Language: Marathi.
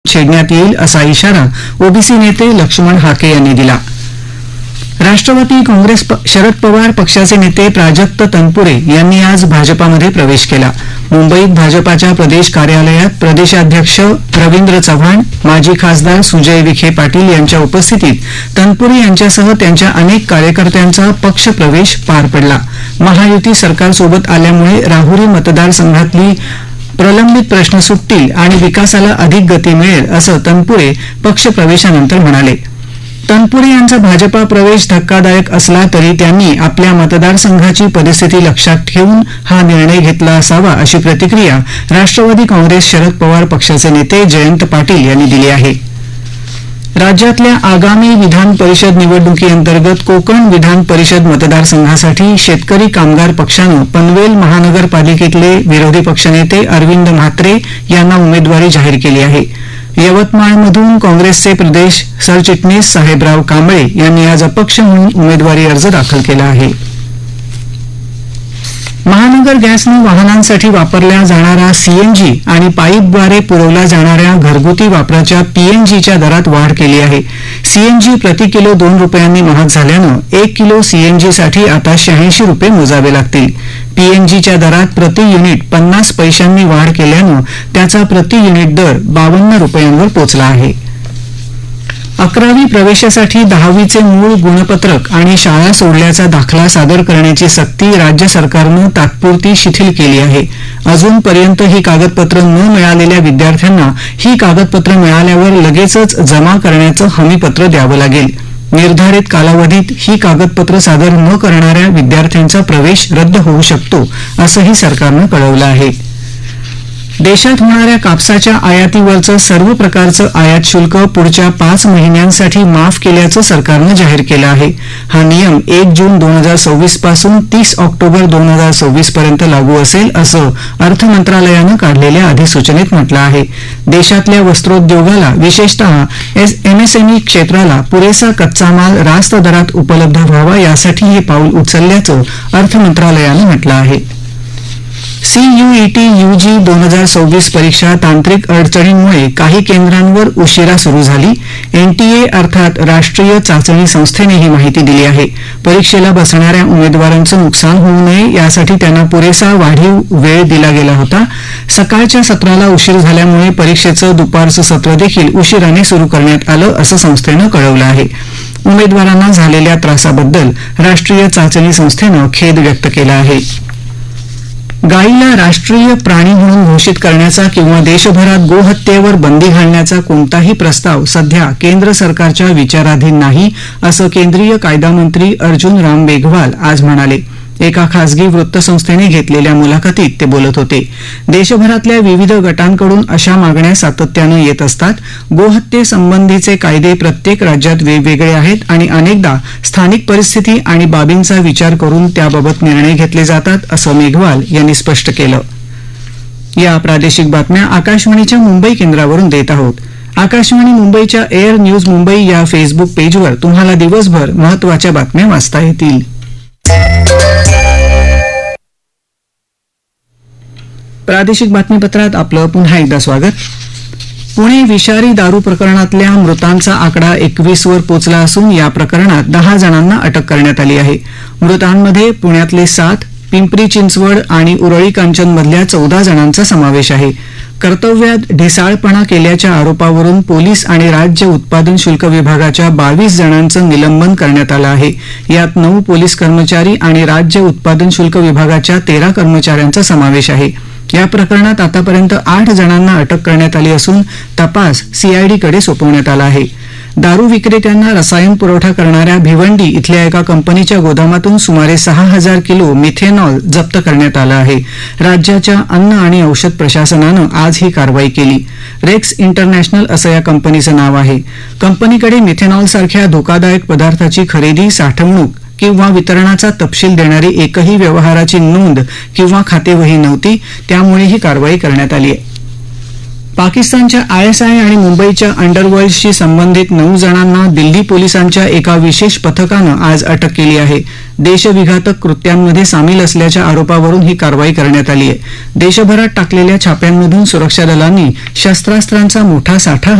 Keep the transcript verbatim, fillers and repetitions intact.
छेडण्यात येईल असा इशारा ओबीसी नेते लक्ष्मण हाके यांनी दिला. राष्ट्रवादी काँग्रेस शरद पवार पक्षाचे नेते प्राजक्त तनपुरे यांनी आज भाजपामध्ये प्रवेश केला. मुंबईत भाजपाच्या प्रदेश कार्यालयात प्रदेशाध्यक्ष रवींद्र चव्हाण, माजी खासदार सुजय विखे पाटील यांच्या उपस्थितीत तनपुरे यांच्यासह त्यांच्या अनेक कार्यकर्त्यांचा पक्ष प्रवेश पार पडला. महायुती सरकारसोबत आल्यामुळे राहुरी मतदारसंघातली प्रलंबित प्रश्न सुटतील आणि विकासाला अधिक गती मिळेल असं तनपुरे पक्षप्रवेशानंतर म्हणाले. तनपुरे यांचा भाजपा प्रवेश धक्कादायक असला तरी त्यांनी आपल्या मतदारसंघाची परिस्थिती लक्षात ठेवून हा निर्णय घेतला असावा अशी प्रतिक्रिया राष्ट्रवादी काँग्रेस शरद पवार पक्षाचे नेते जयंत पाटील यांनी दिली आहे. राज्यातल्या आगामी विधान परिषद निवडणुकीअंतर्गत कोकण विधान परिषद मतदारसंघासाठी शेतकरी कामगार पक्षानं पनवेल महानगरपालिकेतले विरोधी पक्षनेते अरविंद म्हात्रे यांना उमेदवारी जाहीर केली आहे. यवतमाळमधून काँग्रेसचे प्रदेश सरचिटणीस साहेबराव कांबळे यांनी आज अपक्ष म्हणून उमेदवारी अर्ज दाखल केला आहे. महानगर गॅसनं वाहनांसाठी वापरल्या जाणारा सीएनजी आणि पाईपद्वारे पुरवल्या जाणाऱ्या घरगुती वापराच्या पीएनजीच्या दरात वाढ केली आहे. सीएनजी प्रति किलो दोन रुपयांनी महाग झाल्यानं एक किलो सीएनजीसाठी आता शहाऐंशी रुपये मोजावे लागतील. पीएनजीच्या दरात प्रति युनिट पन्नास पैशांनी वाढ केल्यानं त्याचा प्रति युनिट दर बावन्न रुपयांवर पोचला आहे. अकरावी प्रवेशासाठी दहावीचे मूळ गुणपत्रक आणि शाळा सोडल्याचा दाखला सादर करण्याची सक्ती राज्य सरकारनं तात्पुरती शिथिल केली आहे. अजूनपर्यंत ही कागदपत्रं न मिळालेल्या विद्यार्थ्यांना ही कागदपत्रं मिळाल्यावर लगेचच जमा करण्याचं हमीपत्र द्यावं लागेल. निर्धारित कालावधीत ही कागदपत्रं सादर न करणाऱ्या विद्यार्थ्यांचा प्रवेश रद्द होऊ शकतो असंही सरकारनं कळवलं आहे. देशात होणाऱ्या कापसाच्या आयातीवरचं सर्व प्रकारचं आयात शुल्क पुढच्या पाच महिन्यांसाठी माफ केल्याचं सरकारनं जाहीर केलं आहे. हा नियम एक जून दोन हजार सव्वीस पासून तीस ऑक्टोबर दोन हजार सव्वीस पर्यंत लागू असेल असं अर्थ मंत्रालयानं काढलेल्या अधिसूचनेत म्हटलं आहे. देशातल्या वस्त्रोद्योगाला विशेषतः एमएसएमई क्षेत्राला पुरेसा कच्चा माल रास्त दरात उपलब्ध व्हावा यासाठी हे पाऊल उचलल्याचं अर्थ मंत्रालयानं म्हटलं आहे. सीयूईटी यूजी दोन हजार सव्वीस परीक्षा तांत्रिक अडचणींमुळे काही केंद्रांवर उशिरा सुरू झाली. एनटीए अर्थात राष्ट्रीय चाचणी संस्थेने ही माहिती दिली आहे. परीक्षेला बसणाऱ्या उमेदवारांचं नुकसान होऊ नये यासाठी त्यांना पुरेसा वाढीव वेळ दिला गेला होता. सकाळच्या सत्राला उशीर झाल्यामुळे परीक्षेचं दुपारचं सत्र देखील उशिराने सुरू करण्यात आलं असं संस्थेनं कळवलं आहे. उमेदवारांना झालेल्या त्रासाबद्दल राष्ट्रीय चाचणी संस्थेनं खेद व्यक्त केला आहे. गायीला राष्ट्रीय प्राणी म्हणून घोषित करण्याचा किंवा देशभरात गोहत्येवर बंदी घालण्याचा कोणताही प्रस्ताव सध्या केंद्र सरकारच्या विचाराधीन नाही असं केंद्रीय कायदा मंत्री अर्जुन राम मेघवाल आज म्हणाले. एका खासगी वृत्तसंस्थेने घेतलेल्या मुलाखतीत ते बोलत होते. देशभरातल्या विविध गटांकडून अशा मागण्या सातत्यानं येत असतात. गोहत्येसंबंधीचे कायदे प्रत्येक राज्यात वेगवेगळे आहेत आणि अनेकदा स्थानिक परिस्थिती आणि बाबींचा विचार करून त्याबाबत निर्णय घेतले जातात असं मेघवाल यांनी स्पष्ट केलं. या प्रादेशिक बातम्या आकाशवाणीच्या मुंबई केंद्रावरून देत आहोत. आकाशवाणी मुंबईच्या एअर न्यूज मुंबई या फेसबुक पेजवर तुम्हाला दिवसभर महत्त्वाच्या बातम्या वाचता येतील. प्रादेशिक बातमीपत्रात आपलं पुन्हा एकदा स्वागत. पुणे विषारी दारू प्रकरणातल्या मृतांचा आकडा एकवीस वर पोचला असून या प्रकरणात दहा जणांना अटक करण्यात आली आहे. मृतांमध्ये पुण्यातले सात, पिंपरी चिंचवड आणि उरळी कांचनमधल्या चौदा जणांचा समावेश आहे. कर्तव्यात ढिसाळपणा केल्याच्या आरोपावरून पोलीस आणि राज्य उत्पादन शुल्क विभागाच्या बावीस जणांचं निलंबन करण्यात आलं आहे. यात नऊ पोलीस कर्मचारी आणि राज्य उत्पादन शुल्क विभागाच्या तेरा कर्मचाऱ्यांचा समावेश आहे. या प्रकरणात आतापर्यंत आठ जणांना अटक करण्यात आली असून तपास सीआयडीकडे सोपवण्यात आला आहे. दारू विक्रेत्यांना रसायन पुरवठा करणाऱ्या भिवंडी इथल्या एका कंपनीच्या गोदामातून सुमारे सहा हजार किलो मिथेनॉल जप्त करण्यात आलं आहे. राज्याच्या अन्न आणि औषध प्रशासनानं आज ही कारवाई केली. रेक्स इंटरनॅशनल असं या कंपनीचं नाव आहे. कंपनीकडे मिथेनॉल सारख्या धोकादायक पदार्थाची खरेदी, साठवणूक किंवा वितरणाचा तपशील देणारी एकही व्यवहाराची नोंद किंवा खातेवही नव्हती. त्यामुळे ही कारवाई करण्यात आली आहे. पाकिस्तानच्या आय एस आय आणि मुंबईच्या अंडरवर्ल्डशी संबंधित नऊ जणांना दिल्ली पोलिसांच्या एका विशेष पथकानं आज अटक केली आहे. देशविघातक कृत्यांमध्ये सामील असल्याच्या आरोपावरून ही कारवाई करण्यात आली आहे. देशभरात टाकलेल्या छाप्यांमधून सुरक्षा दलांनी शस्त्रास्त्रांचा मोठा साठा